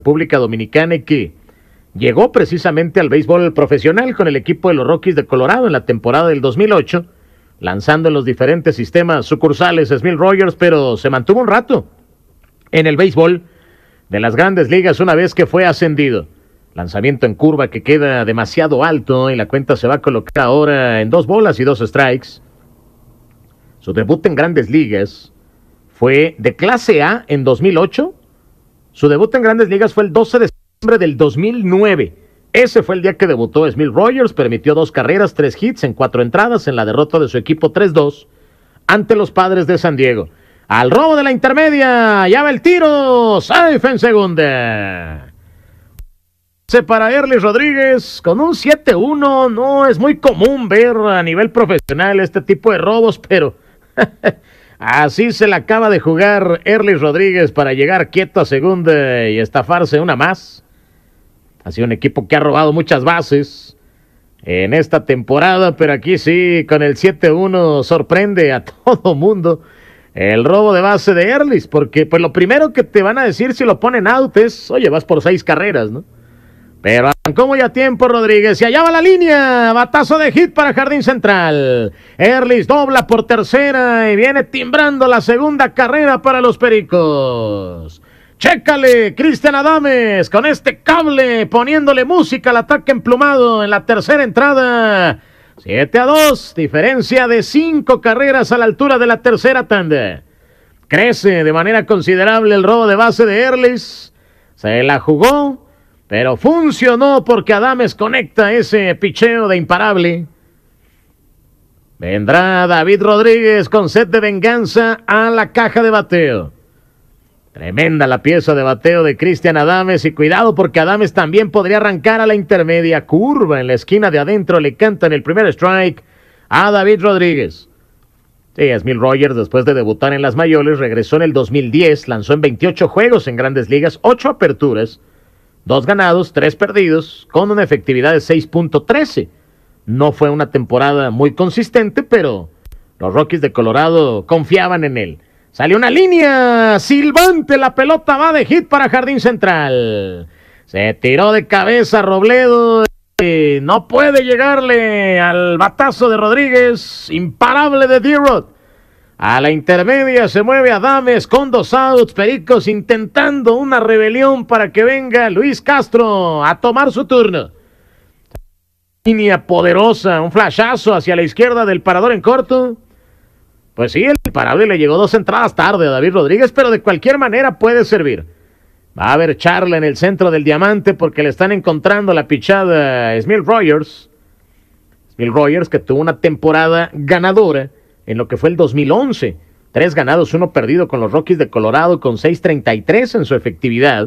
República Dominicana y que llegó precisamente al béisbol profesional con el equipo de los Rockies de Colorado en la temporada del 2008, lanzando en los diferentes sistemas sucursales Smil Rogers, pero se mantuvo un rato en el béisbol de las Grandes Ligas una vez que fue ascendido. Lanzamiento en curva que queda demasiado alto y la cuenta se va a colocar ahora en 2 bolas y 2 strikes. Su debut en Grandes Ligas fue de clase A en 2008. Su debut en Grandes Ligas fue el 12 de septiembre del 2009. Ese fue el día que debutó Smil Rogers, permitió 2 carreras, 3 hits en 4 entradas en la derrota de su equipo 3-2 ante los Padres de San Diego. Al robo de la intermedia, ya va el tiro, safe en segunda. Para Erlis Rodríguez, con un 7-1, no es muy común ver a nivel profesional este tipo de robos, pero así se la acaba de jugar Erlis Rodríguez para llegar quieto a segunda y estafarse una más. Ha sido un equipo que ha robado muchas bases en esta temporada, pero aquí sí, con el 7-1 sorprende a todo mundo el robo de base de Erlis, porque pues lo primero que te van a decir si lo ponen out es, oye, vas por 6 carreras, ¿no? Pero arrancó muy a tiempo Rodríguez y allá va la línea, batazo de hit para Jardín Central. Erlis dobla por tercera y viene timbrando la segunda carrera para los Pericos. Chécale, Cristian Adames con este cable poniéndole música al ataque emplumado en la tercera entrada. 7-2, diferencia de 5 carreras a la altura de la tercera tanda. Crece de manera considerable el robo de base de Erlis. Se la jugó, pero funcionó porque Adames conecta ese picheo de imparable. Vendrá David Rodríguez con sed de venganza a la caja de bateo. Tremenda la pieza de bateo de Cristian Adames y cuidado porque Adames también podría arrancar a la intermedia curva en la esquina de adentro. Le cantan el primer strike a David Rodríguez. Sí, Smil Rogers, después de debutar en las mayores, regresó en el 2010, lanzó en 28 juegos en Grandes Ligas, 8 aperturas, 2 ganados, 3 perdidos, con una efectividad de 6.13. No fue una temporada muy consistente, pero los Rockies de Colorado confiaban en él. Salió una línea silbante, la pelota va de hit para Jardín Central. Se tiró de cabeza Robledo y no puede llegarle al batazo de Rodríguez, imparable de D-Rod. A la intermedia se mueve Adames con 2 outs, Pericos intentando una rebelión para que venga Luis Castro a tomar su turno. Línea poderosa, un flashazo hacia la izquierda del parador en corto. Pues sí, el imparable le llegó 2 entradas tarde a David Rodríguez, pero de cualquier manera puede servir. Va a haber charla en el centro del diamante porque le están encontrando la pichada a Smil Rogers. Smil Rogers que tuvo una temporada ganadora en lo que fue el 2011. 3 ganados, 1 perdido con los Rockies de Colorado con 6.33 en su efectividad.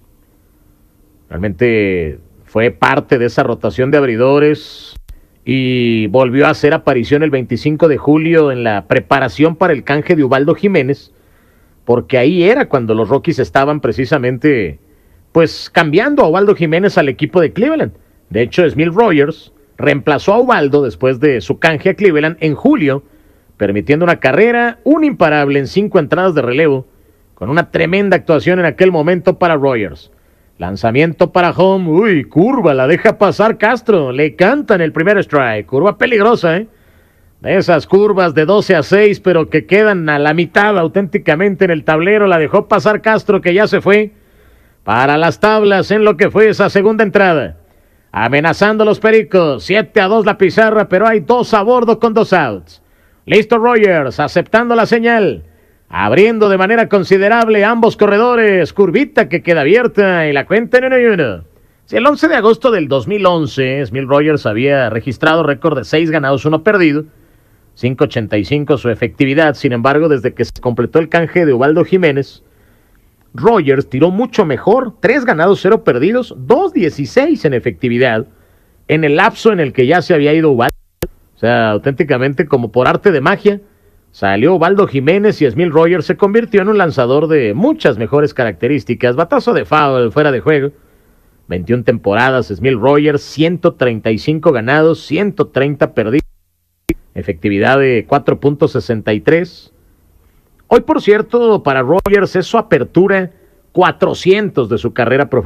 Realmente fue parte de esa rotación de abridores y volvió a hacer aparición el 25 de julio en la preparación para el canje de Ubaldo Jiménez, porque ahí era cuando los Rockies estaban precisamente pues cambiando a Ubaldo Jiménez al equipo de Cleveland. De hecho, Smil Rogers reemplazó a Ubaldo después de su canje a Cleveland en julio, permitiendo una carrera, un imparable en 5 entradas de relevo, con una tremenda actuación en aquel momento para Rogers. Lanzamiento para home, uy, curva, la deja pasar Castro, le cantan el primer strike, curva peligrosa, de esas curvas de 12-6, pero que quedan a la mitad auténticamente en el tablero, la dejó pasar Castro que ya se fue para las tablas en lo que fue esa segunda entrada. Amenazando a los Pericos, 7-2 la pizarra, pero hay 2 a bordo con 2 outs. Listo Rogers, aceptando la señal. Abriendo de manera considerable ambos corredores, curvita que queda abierta y la cuenta en 1-1. Si el 11 de agosto del 2011, Smil Rogers había registrado récord de 6 ganados, 1 perdido, 5.85 su efectividad. Sin embargo, desde que se completó el canje de Ubaldo Jiménez, Rogers tiró mucho mejor, 3 ganados, 0 perdidos, 2.16 en efectividad, en el lapso en el que ya se había ido Ubaldo. O sea, auténticamente como por arte de magia, salió Ubaldo Jiménez y Smil Rogers se convirtió en un lanzador de muchas mejores características. Batazo de foul fuera de juego. 21 temporadas, Smil Rogers, 135 ganados, 130 perdidos. Efectividad de 4.63. Hoy, por cierto, para Rogers es su apertura 400 de su carrera profesional.